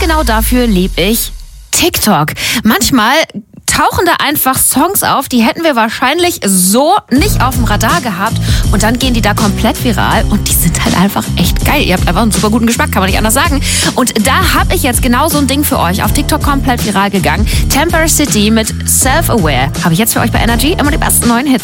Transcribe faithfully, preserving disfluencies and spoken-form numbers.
genau dafür liebe ich TikTok. Manchmal tauchen da einfach Songs auf, die hätten wir wahrscheinlich so nicht auf dem Radar gehabt. Und dann gehen die da komplett viral und die sind halt einfach echt geil. Ihr habt einfach einen super guten Geschmack, kann man nicht anders sagen. Und da habe ich jetzt genau so ein Ding für euch. Auf TikTok komplett viral gegangen. Temper City mit Self-Aware habe ich jetzt für euch bei Energy. Immer die besten neuen Hits.